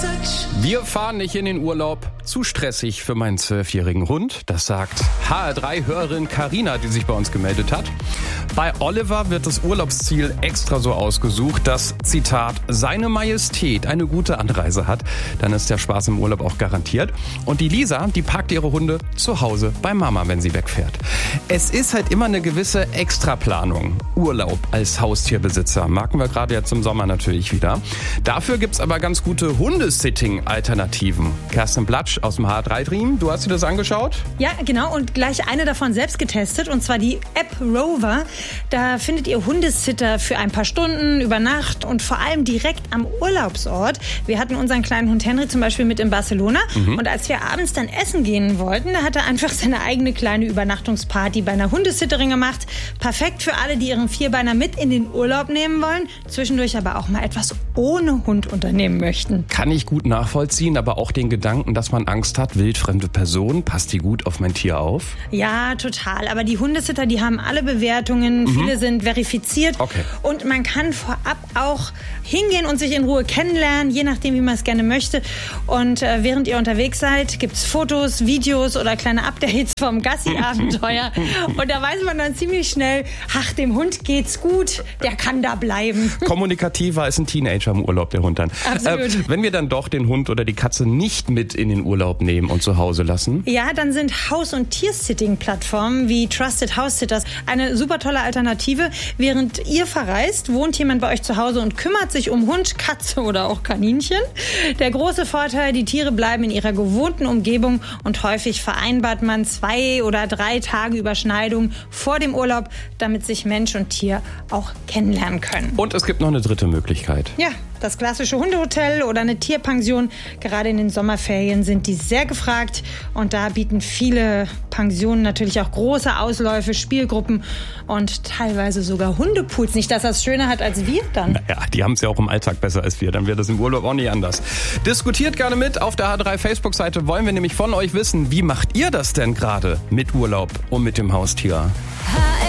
Wir fahren nicht in den Urlaub. Zu stressig für meinen 12-jährigen Hund. Das sagt HR3-Hörerin Carina, die sich bei uns gemeldet hat. Bei Oliver wird das Urlaubsziel extra so ausgesucht, dass, Zitat, seine Majestät eine gute Anreise hat. Dann ist der Spaß im Urlaub auch garantiert. Und die Lisa, die parkt ihre Hunde zu Hause bei Mama, wenn sie wegfährt. Es ist halt immer eine gewisse Extraplanung. Urlaub als Haustierbesitzer. Merken wir gerade jetzt im Sommer natürlich wieder. Dafür gibt's aber ganz gute Hundesitting-Alternativen. Kerstin Blatsch aus dem HR3-Team, du hast dir das angeschaut? Ja, genau, und gleich eine davon selbst getestet, und zwar die App Rover. Da findet ihr Hundesitter für ein paar Stunden, über Nacht und vor allem direkt am Urlaubsort. Wir hatten unseren kleinen Hund Henry zum Beispiel mit in Barcelona und als wir abends dann essen gehen wollten, da hat er einfach seine eigene kleine Übernachtungsparty bei einer Hundesitterin gemacht. Perfekt für alle, die ihren Vierbeiner mit in den Urlaub nehmen wollen, zwischendurch aber auch mal etwas ohne Hund unternehmen möchten. Kann ich gut nachvollziehen, aber auch den Gedanken, dass man Angst hat, wildfremde Personen, passt die gut auf mein Tier auf? Ja, total. Aber die Hundesitter, die haben alle Bewertungen, viele sind verifiziert. Okay. Und man kann vorab auch hingehen und sich in Ruhe kennenlernen, je nachdem, wie man es gerne möchte. Und während ihr unterwegs seid, gibt's Fotos, Videos oder kleine Updates vom Gassi-Abenteuer. Und da weiß man dann ziemlich schnell, ach, dem Hund geht's gut, der kann da bleiben. Kommunikativer als ein Teenager im Urlaub, der Hund dann. Absolut. Wenn wir dann doch den Hund oder die Katze nicht mit in den Urlaub nehmen und zu Hause lassen? Ja, dann sind Haus- und Tiersitting-Plattformen wie Trusted House Sitters eine super tolle Alternative. Während ihr verreist, wohnt jemand bei euch zu Hause und kümmert sich um Hund, Katze oder auch Kaninchen. Der große Vorteil, die Tiere bleiben in ihrer gewohnten Umgebung und häufig vereinbart man 2 oder 3 Tage Überschneidung vor dem Urlaub, damit sich Mensch und Tier auch kennenlernen können. Und es gibt noch eine dritte Möglichkeit. Ja, das klassische Hundehotel oder eine Tierpension. Gerade in den Sommerferien sind die sehr gefragt und da bieten viele Pensionen natürlich auch große Ausläufe, Spielgruppen und teilweise sogar Hundepools. Nicht, dass das schöner hat als wir dann. Naja, die haben es ja auch im Alltag besser als wir. Dann wird das im Urlaub auch nicht anders. Diskutiert gerne mit. Auf der HR3 Facebook-Seite wollen wir nämlich von euch wissen, wie macht ihr das denn gerade mit Urlaub und mit dem Haustier?